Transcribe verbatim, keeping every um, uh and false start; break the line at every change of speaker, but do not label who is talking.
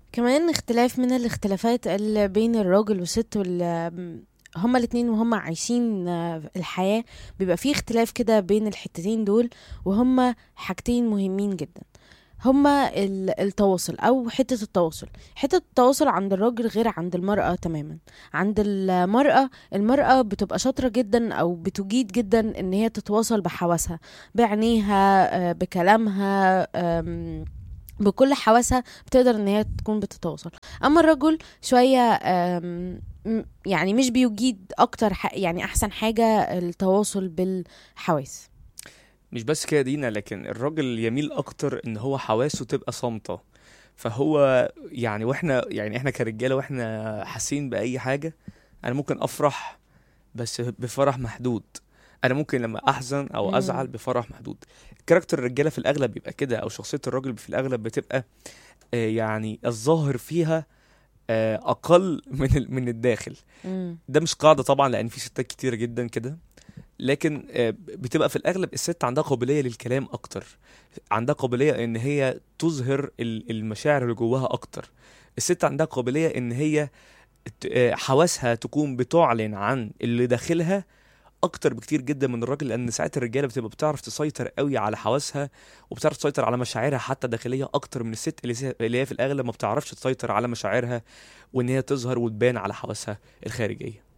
كمان اختلاف من الاختلافات اللي بين الراجل والست وال هما الاتنين وهما عايشين آه، الحياة. بيبقى فيه اختلاف كده بين الحتتين دول، وهما حاجتين مهمين جدا. هما ال- التواصل او حتة التواصل. حتة التواصل عند الراجل غير عند المرأة تماما. عند المرأة المرأة بتبقى شاطرة جدا او بتجيد جدا ان هي تتواصل بحواسها، بعينيها، آه، بكلامها، آم، بكل حواسها بتقدر ان هي تكون بتتواصل. اما الرجل شوية آم، م- يعني مش بيجيد اكتر ح- يعني احسن حاجة التواصل بالحواس.
مش بس كده دينا، لكن الراجل يميل اكتر ان هو حواسه تبقى صامتة. فهو يعني واحنا يعني احنا كرجاله واحنا حاسين باي حاجه، انا ممكن افرح بس بفرح محدود. انا ممكن لما احزن او ازعل
مم.
بفرح محدود. كاركتر الرجاله في الاغلب بيبقى كده، او شخصيه الراجل في الاغلب بتبقى آه، يعني الظاهر فيها آه، اقل من ال- من الداخل.
مم.
ده مش قاعده طبعا، لان في ستات كتيره جدا كده. لكن آه، بتبقى في الاغلب الست عندها قابليه للكلام اكتر، عندها قابليه ان هي تظهر ال- المشاعر اللي جواها اكتر. الست عندها قابليه ان هي ت- آه، حواسها تكون بتعلن عن اللي داخلها اكتر بكتير جدا من الراجل، لان ساعات الرجاله بتبقى بتعرف تسيطر قوي على حواسها، وبتعرف تسيطر على مشاعرها حتى داخليه اكتر من الست اللي سي- اللي هي في الاغلب ما بتعرفش تسيطر على مشاعرها، وان هي تظهر وتبان على حواسها الخارجيه.